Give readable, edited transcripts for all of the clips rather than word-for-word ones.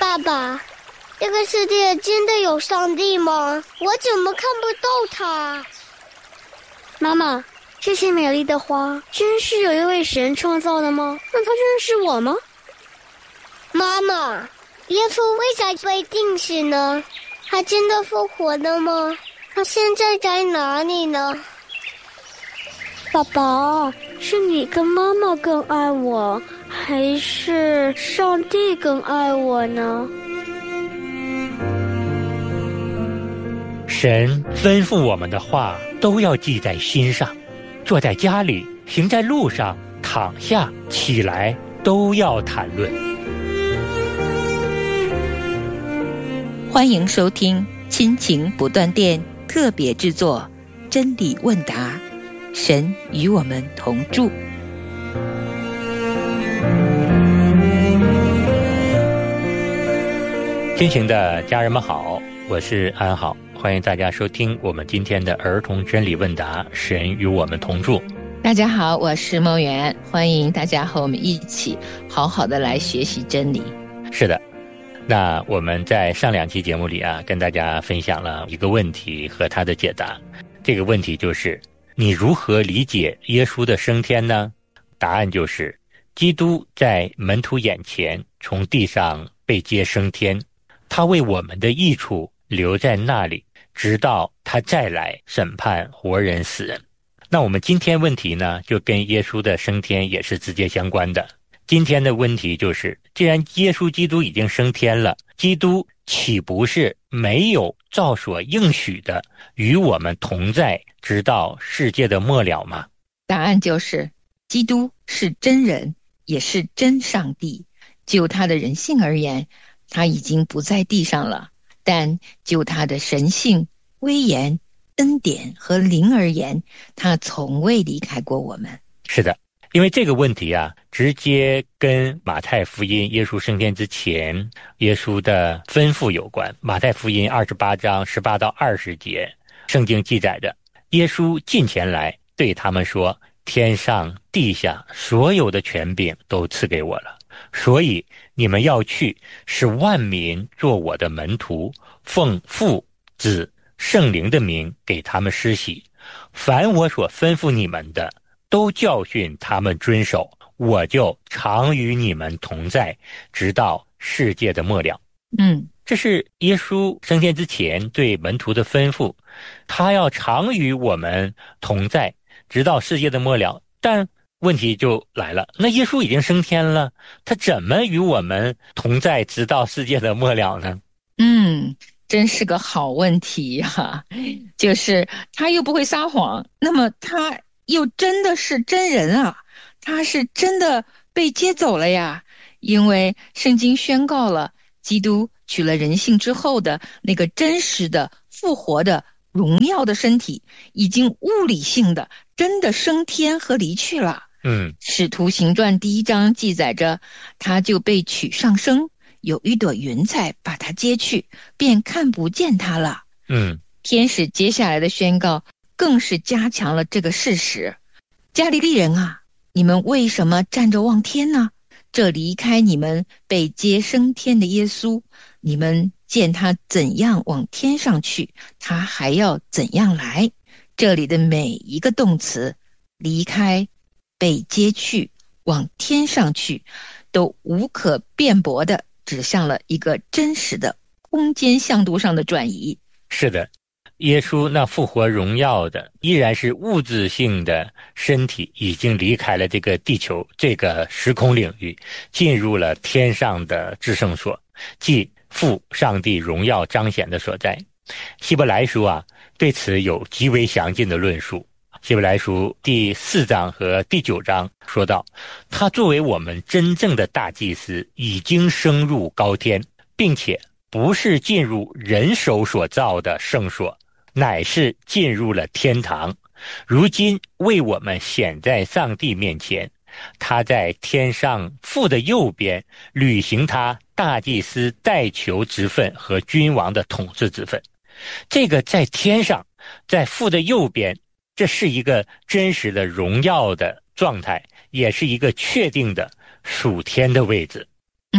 爸爸，这个世界真的有上帝吗？我怎么看不到他？ 妈妈，这些美丽的花真是有一位神创造的吗？那他认识我吗？ 妈妈，耶稣为啥被钉死呢？他真的复活了吗？他现在在哪里呢？ 爸爸，是你跟妈妈更爱我，还是上帝更爱我呢？ 神吩咐我们的话都要记在心上，坐在家里，行在路上，躺下起来，都要谈论。 欢迎收听亲情不断电特别制作真理问答，神与我们同住。 亲情的家人们好，我是安好，欢迎大家收听我们今天的儿童真理问答，神与我们同住。 大家好，我是梦圆，欢迎大家和我们一起好好的来学习真理。 是的，那我们在上两期节目里跟大家分享了一个问题和他的解答。这个问题就是你如何理解耶稣的升天呢？答案就是基督在门徒眼前从地上被接升天，他为我们的益处留在那里，直到他再来审判活人死人。那我们今天问题呢，就跟耶稣的升天也是直接相关的。今天的问题就是，既然耶稣基督已经升天了，基督岂不是没有照所应许的与我们同在，直到世界的末了吗？ 答案就是基督是真人，也是真上帝。就他的人性而言，他已经不在地上了，但就他的神性、威严、恩典和灵而言，他从未离开过我们。 是的，因为这个问题直接跟马太福音耶稣升天之前耶稣的吩咐有关。马太福音28章18到20节，圣经记载着，耶稣近前来对他们说，天上地下所有的权柄都赐给我了，所以你们要去，使万民做我的门徒，奉父子圣灵的名给他们施洗，凡我所吩咐你们的，都教训他们遵守，我就常与你们同在，直到世界的末了。这是耶稣升天之前对门徒的吩咐，他要常与我们同在，直到世界的末了。但问题就来了，那耶稣已经升天了，他怎么与我们同在，直到世界的末了呢？ 真是个好问题呀！就是他又不会撒谎，那么他又真的是真人啊，他是真的被接走了呀。因为圣经宣告了，基督取了人性之后的那个真实的复活的荣耀的身体，已经物理性的真的升天和离去了。使徒行传1章记载着，他就被取上升，有一朵云彩把他接去，便看不见他了。天使接下来的宣告更是加强了这个事实。加利利人啊，你们为什么站着望天呢？这离开你们被接升天的耶稣，你们见他怎样往天上去，他还要怎样来。这里的每一个动词，离开、被接去、往天上去，都无可辩驳地指向了一个真实的空间向度上的转移。 是的，耶稣那复活荣耀的依然是物质性的身体，已经离开了这个地球这个时空领域，进入了天上的至圣所，即父上帝荣耀彰显的所在。希伯来书对此有极为详尽的论述。希伯来书第4章和第9章说到，他作为我们真正的大祭司，已经升入高天，并且不是进入人手所造的圣所，乃是进入了天堂，如今为我们显在上帝面前。他在天上父的右边，履行他大祭司代求之分和君王的统治之分。这个在天上，在父的右边，这是一个真实的荣耀的状态，也是一个确定的属天的位置。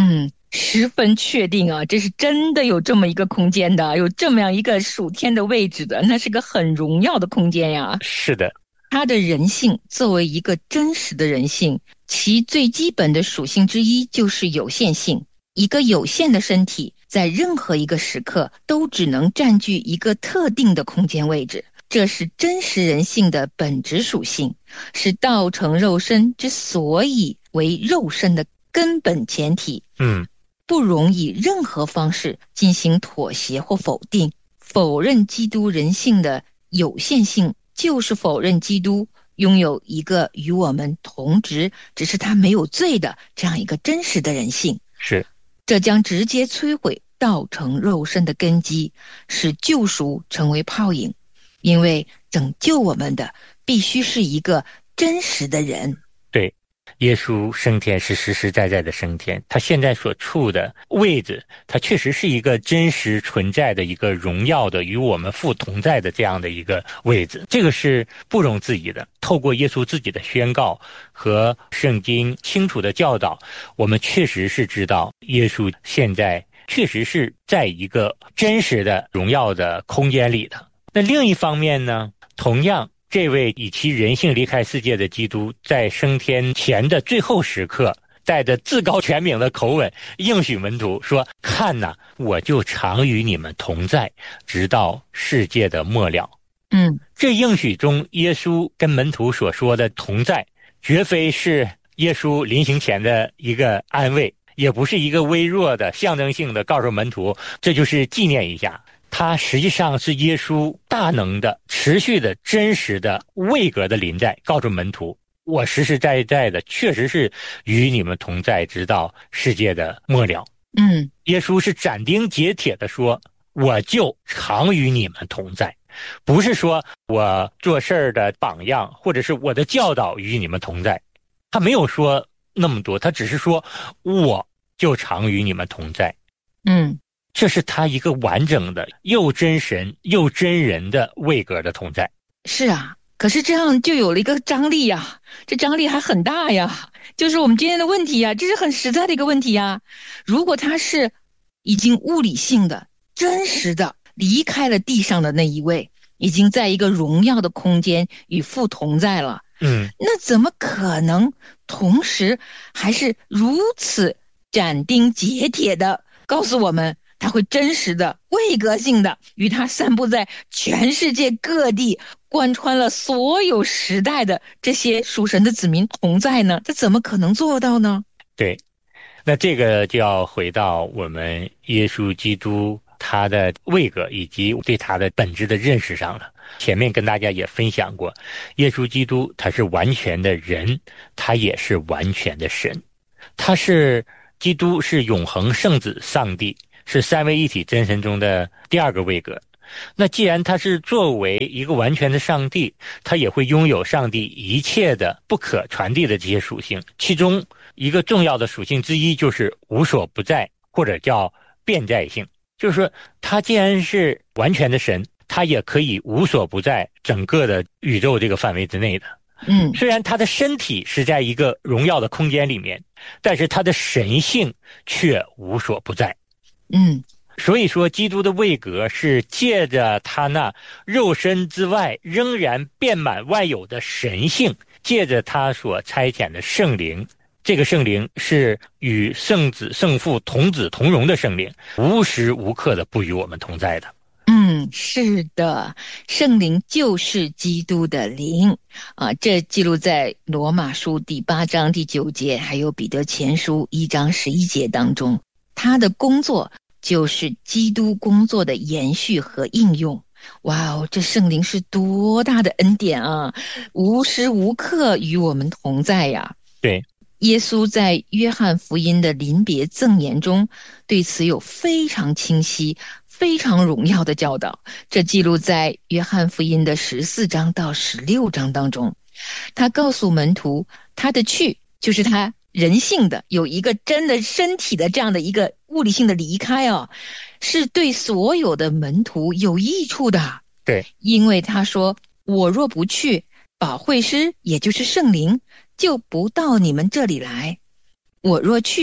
十分确定啊，这是真的有这么一个空间的，有这么样一个属天的位置的，那是个很荣耀的空间呀。 是的， 它的人性作为一个真实的人性，其最基本的属性之一就是有限性。一个有限的身体，在任何一个时刻都只能占据一个特定的空间位置，这是真实人性的本质属性，是道成肉身之所以为肉身的根本前提。不容以任何方式进行妥协或否定。否认基督人性的有限性，就是否认基督拥有一个与我们同质，只是他没有罪的这样一个真实的人性。 是， 这将直接摧毁道成肉身的根基，使救赎成为泡影。因为拯救我们的必须是一个真实的人。 对，耶稣升天是实实在在的升天，他现在所处的位置，他确实是一个真实存在的一个荣耀的与我们父同在的这样的一个位置，这个是不容置疑的。透过耶稣自己的宣告和圣经清楚的教导，我们确实是知道耶稣现在确实是在一个真实的荣耀的空间里的。那另一方面呢，同样这位以其人性离开世界的基督，在升天前的最后时刻，带着至高权柄的口吻应许门徒说，看哪，我就常与你们同在，直到世界的末了。这应许中耶稣跟门徒所说的同在，绝非是耶稣临行前的一个安慰，也不是一个微弱的象征性的告诉门徒这就是纪念一下，它实际上是耶稣大能的、持续的、真实的、位格的临在，告诉门徒，我实实在在的确实是与你们同在，直到世界的末了。耶稣是斩钉截铁的说，我就常与你们同在，不是说我做事儿的榜样，或者是我的教导与你们同在，他没有说那么多，他只是说我就常与你们同在。这是他一个完整的又真神又真人的位格的同在。 是啊，可是这样就有了一个张力呀，这张力还很大呀，就是我们今天的问题呀，这是很实在的一个问题呀。如果他是已经物理性的真实的离开了地上的那一位，已经在一个荣耀的空间与父同在了，那怎么可能同时还是如此斩钉截铁的告诉我们他会真实的位格性的与他散布在全世界各地，贯穿了所有时代的这些属神的子民同在呢？这怎么可能做到呢？ 对，那这个就要回到我们耶稣基督他的位格以及对他的本质的认识上了。前面跟大家也分享过，耶稣基督他是完全的人，他也是完全的神。基督是永恒圣子上帝，是三位一体真神中的第二个位格。那既然他是作为一个完全的上帝，他也会拥有上帝一切的不可传递的这些属性，其中一个重要的属性之一就是无所不在，或者叫变在性。就是说他既然是完全的神，他也可以无所不在整个的宇宙这个范围之内的。虽然他的身体是在一个荣耀的空间里面，但是他的神性却无所不在。所以说基督的位格是借着他那肉身之外仍然遍满万有的神性，借着他所差遣的圣灵，这个圣灵是与圣子圣父同子同荣的圣灵，无时无刻的不与我们同在的。 是的，圣灵就是基督的灵啊，这记录在罗马书第8章第9节，还有彼得前书1章11节当中。他的工作就是基督工作的延续和应用。哇哦，这圣灵是多大的恩典啊，无时无刻与我们同在呀。 对， 耶稣在约翰福音的临别赠言中对此有非常清晰非常荣耀的教导，这记录在约翰福音的14章到16章当中。他告诉门徒，他的去就是他人性的有一个真的身体的这样的一个物理性的离开是对所有的门徒有益处的。 对， 因为他说，我若不去，保惠师也就是圣灵就不到你们这里来，我若去，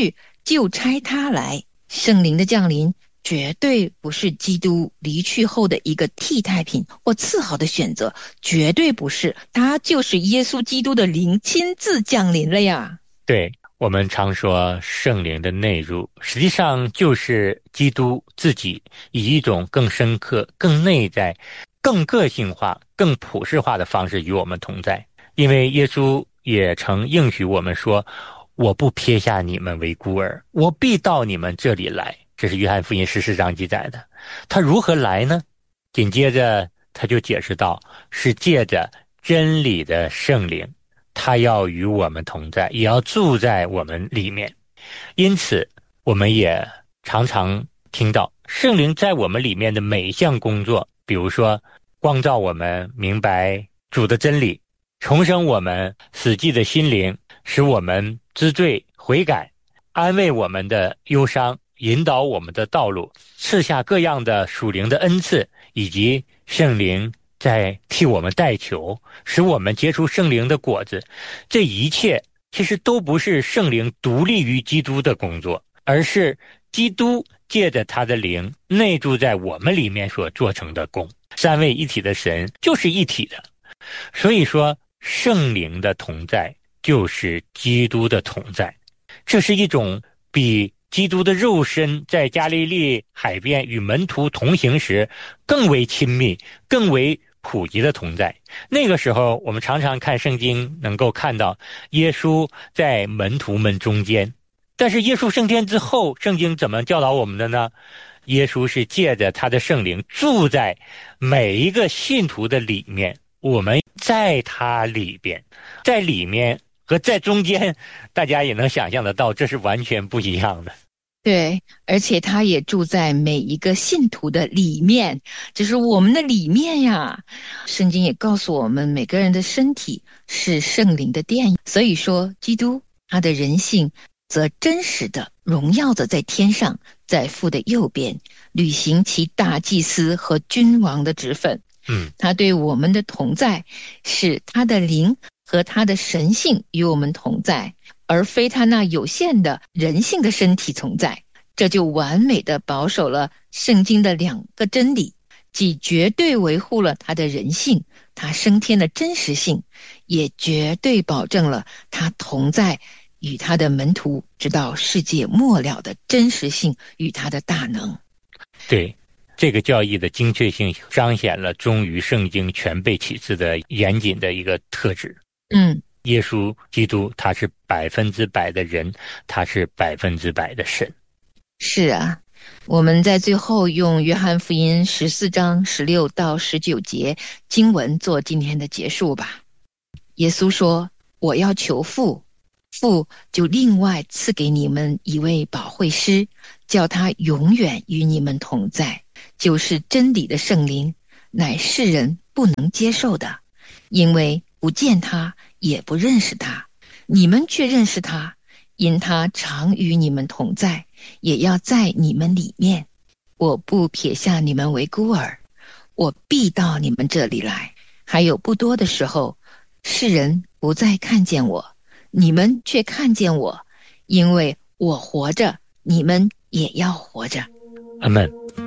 就差他来。圣灵的降临绝对不是基督离去后的一个替代品或次好的选择，绝对不是，他就是耶稣基督的灵亲自降临了呀。 对，我们常说圣灵的内入，实际上就是基督自己以一种更深刻、更内在、更个性化、更普世化的方式与我们同在。因为耶稣也曾应许我们说，我不撇下你们为孤儿，我必到你们这里来。这是约翰福音14章记载的。他如何来呢？紧接着他就解释到，是借着真理的圣灵，他要与我们同在，也要住在我们里面。因此我们也常常听到圣灵在我们里面的每一项工作，比如说光照我们明白主的真理，重生我们死寂的心灵，使我们知罪悔改，安慰我们的忧伤，引导我们的道路，赐下各样的属灵的恩赐，以及圣灵在替我们代求，使我们结出圣灵的果子。这一切其实都不是圣灵独立于基督的工作，而是基督借着他的灵内住在我们里面所做成的功。三位一体的神就是一体的，所以说圣灵的同在就是基督的同在。这是一种比基督的肉身在加利利海边与门徒同行时更为亲密、更为普及的同在。那个时候我们常常看圣经，能够看到耶稣在门徒们中间。但是耶稣升天之后，圣经怎么教导我们的呢？耶稣是借着他的圣灵住在每一个信徒的里面，我们在他里边，在里面和在中间，大家也能想象得到，这是完全不一样的。 对，而且他也住在每一个信徒的里面，这是我们的里面呀。圣经也告诉我们，每个人的身体是圣灵的殿，所以说基督他的人性则真实的荣耀着在天上，在父的右边，履行其大祭司和君王的职分。他对我们的同在是他的灵和他的神性与我们同在，而非他那有限的人性的身体同在。这就完美的保守了圣经的两个真理，既绝对维护了他的人性，他升天的真实性，也绝对保证了他同在与他的门徒直到世界末了的真实性与他的大能。 对，这个教义的精确性彰显了忠于圣经全备启示的严谨的一个特质。耶稣基督他是100%的人，他是100%的神。 是啊，我们在最后用约翰福音14章16到19节经文做今天的结束吧。耶稣说，我要求父，父就另外赐给你们一位保惠师，叫他永远与你们同在，就是真理的圣灵，乃世人不能接受的，因为不见他也不认识他，你们却认识他，因他常与你们同在，也要在你们里面。我不撇下你们为孤儿，我必到你们这里来。还有不多的时候，世人不再看见我，你们却看见我，因为我活着，你们也要活着。 阿们。